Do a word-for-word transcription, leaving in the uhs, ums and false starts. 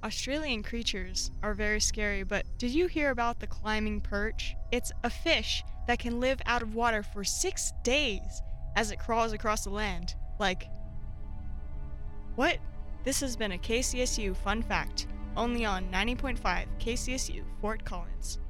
Australian creatures are very scary, but did you hear about the climbing perch? It's a fish that can live out of water for six days as it crawls across the land. Like, what? This has been a K C S U fun fact, only on ninety point five K C S U Fort Collins.